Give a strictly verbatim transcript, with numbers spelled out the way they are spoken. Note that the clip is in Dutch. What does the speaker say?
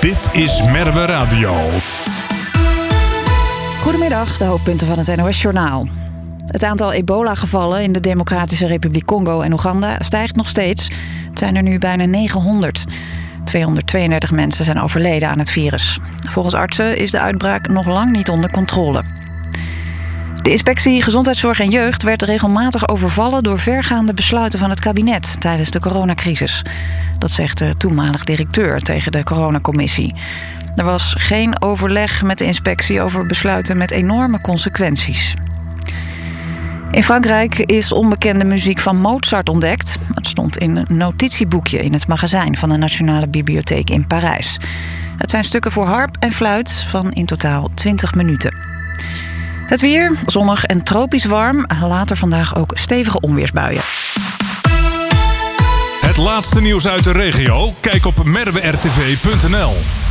Dit is Merwe Radio. Goedemiddag, de hoofdpunten van het N O S-journaal. Het aantal ebola-gevallen in de Democratische Republiek Congo en Oeganda stijgt nog steeds. Het zijn er nu bijna negenhonderd. tweehonderdtweeëndertig mensen zijn overleden aan het virus. Volgens artsen is de uitbraak nog lang niet onder controle. De inspectie Gezondheidszorg en Jeugd werd regelmatig overvallen door vergaande besluiten van het kabinet tijdens de coronacrisis. Dat zegt de toenmalig directeur tegen de coronacommissie. Er was geen overleg met de inspectie over besluiten met enorme consequenties. In Frankrijk is onbekende muziek van Mozart ontdekt. Het stond in een notitieboekje in het magazijn van de Nationale Bibliotheek in Parijs. Het zijn stukken voor harp en fluit van in totaal twintig minuten. Het weer, zonnig en tropisch warm. Later vandaag ook stevige onweersbuien. Het laatste nieuws uit de regio? Kijk op merwe r t v punt n l.